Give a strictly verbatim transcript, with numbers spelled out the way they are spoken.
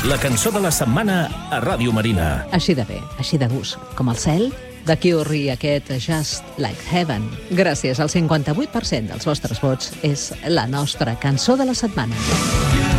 La cançó de la setmana a Ràdio Marina. Així de bé, així de gust, com el cel, de Cure i aquest Just Like Heaven. Gràcies al cinquanta-vuit per cent dels vostres vots, és la nostra cançó de la setmana.